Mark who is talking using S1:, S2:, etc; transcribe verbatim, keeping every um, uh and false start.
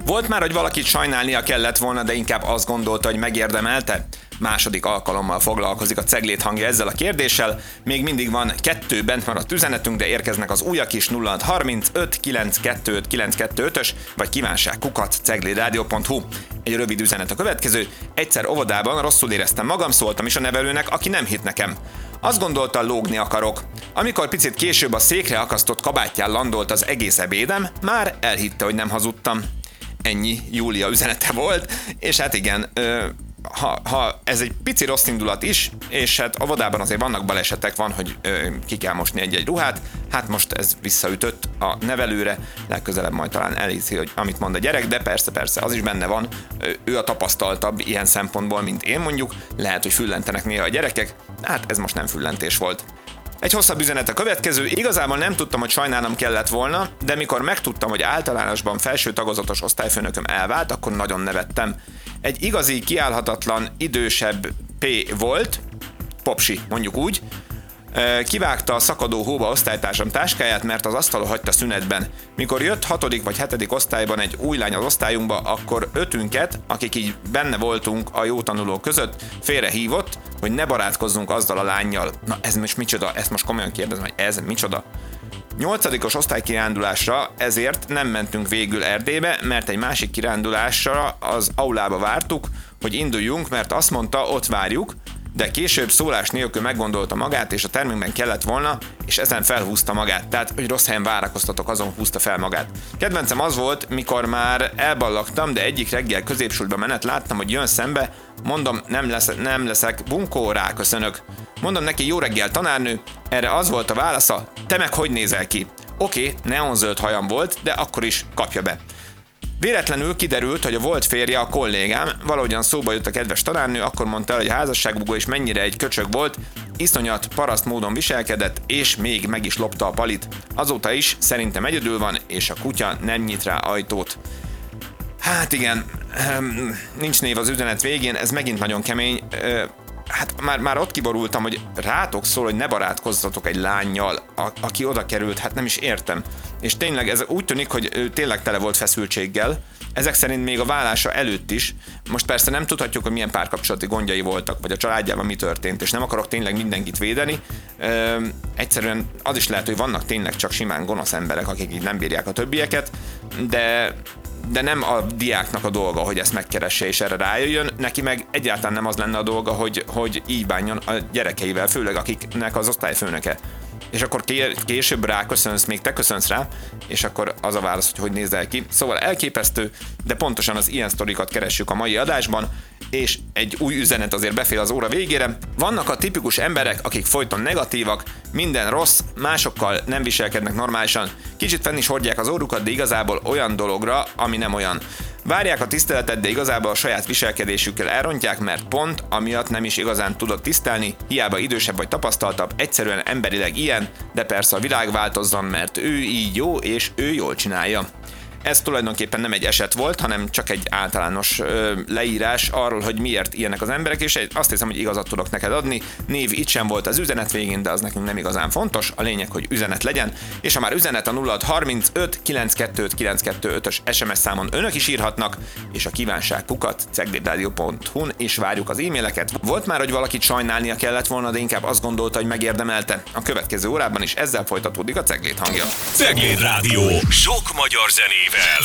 S1: Volt már, hogy valakit sajnálnia kellett volna, de inkább azt gondolta, hogy megérdemelte? Második alkalommal foglalkozik a Ceglét hangja ezzel a kérdéssel. Még mindig van kettő bent maradt üzenetünk, de érkeznek az újak is. Nulla hat harmincöt kilencszázkettőöt kilencszázkettőötös vagy kívánság kukac ceglédradio pont hu. Egy rövid üzenet a következő. Egyszer óvodában rosszul éreztem magam, szóltam is a nevelőnek, aki nem hitt nekem. Azt gondolta, lógni akarok. Amikor picit később a székre akasztott kabátján landolt az egész ebédem, már elhitte, hogy nem hazudtam. Ennyi Júlia üzenete volt, és hát igen, ö, ha, ha ez egy pici rossz indulat is, és hát óvodában azért vannak balesetek, van, hogy ö, ki kell mosni egy-egy ruhát, hát most ez visszaütött a nevelőre, legközelebb majd talán elhiszi, hogy amit mond a gyerek, de persze, persze, az is benne van, ő a tapasztaltabb ilyen szempontból, mint én mondjuk, lehet, hogy füllentenek néha a gyerekek, hát ez most nem füllentés volt. Egy hosszabb üzenet a következő. Igazából nem tudtam, hogy sajnálnom kellett volna, de mikor megtudtam, hogy általánosban felső tagozatos osztályfőnököm elvált, akkor nagyon nevettem. Egy igazi, kiállhatatlan, idősebb P volt, popsi, mondjuk úgy, kivágta a szakadó hóba osztálytársam táskáját, mert az asztalon hagyta szünetben. Mikor jött hatodik vagy hetedik osztályban egy új lány az osztályunkba, akkor ötünket, akik így benne voltunk a jó tanulók között, félrehívott, hogy ne barátkozzunk azzal a lánnyal. Na ez most micsoda? Ezt most komolyan kérdezem, hogy ez micsoda? Nyolcadikos osztálykirándulásra ezért nem mentünk végül Erdélybe, mert egy másik kirándulásra az aulába vártuk, hogy induljunk, mert azt mondta, ott várjuk, de később szólás nélkül meggondolta magát, és a termünkben kellett volna, és ezen felhúzta magát. Tehát, hogy rossz helyen várakoztatok, azon húzta fel magát. Kedvencem az volt, mikor már elballagtam, de egyik reggel középsúlyba menet láttam, hogy jön szembe, mondom, nem, lesz, nem leszek bunkó, ráköszönök. Mondom neki, jó reggel tanárnő, erre az volt a válasza, te meg hogy nézel ki? Oké, neonzöld hajam volt, de akkor is kapja be. Véletlenül kiderült, hogy a volt férje a kollégám, valahogyan szóba jött a kedves tanárnő, akkor mondta el, hogy a házasságbugó is mennyire egy köcsög volt, iszonyat paraszt módon viselkedett, és még meg is lopta a palit. Azóta is szerintem egyedül van, és a kutya nem nyit rá ajtót. Hát igen, nincs név az üzenet végén, ez megint nagyon kemény. Hát már, már ott kiborultam, hogy rátok szól, hogy ne barátkozzatok egy lánnyal, a, aki oda került, hát nem is értem. És tényleg ez úgy tűnik, hogy ő tényleg tele volt feszültséggel, ezek szerint még a válása előtt is. Most persze nem tudhatjuk, hogy milyen párkapcsolati gondjai voltak, vagy a családjában mi történt, és nem akarok tényleg mindenkit védeni. Ö, egyszerűen az is lehet, hogy vannak tényleg csak simán gonosz emberek, akik így nem bírják a többieket, de... de nem a diáknak a dolga, hogy ezt megkeresse és erre rájöjjön, neki meg egyáltalán nem az lenne a dolga, hogy, hogy így bánjon a gyerekeivel, főleg akiknek az osztályfőnöke. És akkor később ráköszönsz, még te köszönsz rá, és akkor az a válasz, hogy hogy nézel ki. Szóval elképesztő, de pontosan az ilyen sztorikat keressük a mai adásban, és egy új üzenet azért befél az óra végére. Vannak a tipikus emberek, akik folyton negatívak, minden rossz, másokkal nem viselkednek normálisan, kicsit fenn is hordják az órukat, de igazából olyan dologra, ami nem olyan. Várják a tiszteletet, de igazából a saját viselkedésükkel elrontják, mert pont amiatt nem is igazán tudod tisztelni, hiába idősebb vagy tapasztaltabb, egyszerűen emberileg ilyen, de persze a világ változzon, mert ő így jó, és ő jól csinálja. Ez tulajdonképpen nem egy eset volt, hanem csak egy általános ö, leírás arról, hogy miért ilyenek az emberek, és azt hiszem, hogy igazat tudok neked adni. Név itt sem volt az üzenet végén, de az nekünk nem igazán fontos. A lényeg, hogy üzenet legyen, és ha már üzenet a nulla hat harmincöt kilencszázkettőöt kilencszázkettőötös es em es számon önök is írhatnak, és a kívánság kukac ceglédradio pont hu-n is várjuk az e-maileket. Volt már, hogy valakit sajnálnia kellett volna, de inkább azt gondolta, hogy megérdemelte. A következő órában is ezzel folytatódik a Ceglét hangja.
S2: Cegléd Rádió. Sok magyar zenével.